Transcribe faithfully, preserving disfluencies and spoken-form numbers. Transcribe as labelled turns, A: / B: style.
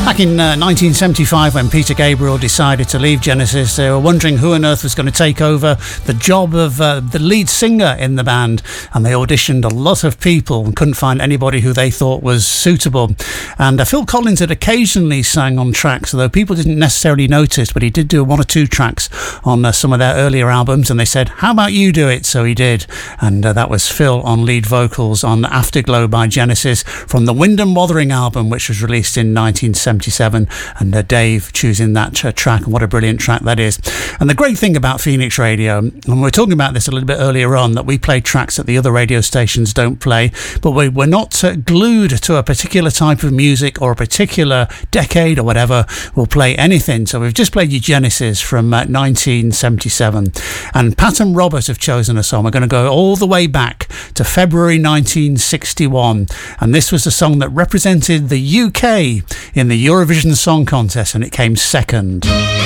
A: Back in uh, nineteen seventy-five, when Peter Gabriel decided to leave Genesis, they were wondering who on earth was going to take over the job of uh, the lead singer in the band, and they auditioned a lot of people and couldn't find anybody who they thought was suitable. And uh, Phil Collins had occasionally sang on tracks, although people didn't necessarily notice, but he did do one or two tracks on uh, some of their earlier albums, and they said, how about you do it? So he did, and uh, that was Phil on lead vocals on Afterglow by Genesis from the Wyndham Wuthering album, which was released in nineteen seventy-seven, and uh, Dave choosing that uh, track, and what a brilliant track that is. And the great thing about Phoenix Radio, and we were talking about this a little bit earlier on, that we play tracks that the other radio stations don't play, but we, we're not uh, glued to a particular type of music or a particular decade or whatever. We'll play anything. So we've just played you Genesis from uh, nineteen seventy-seven, and Pat and Robert have chosen a song. We're going to go all the way back to February nineteen sixty-one, and this was the song that represented the U K in the Eurovision Song Contest, and it came second.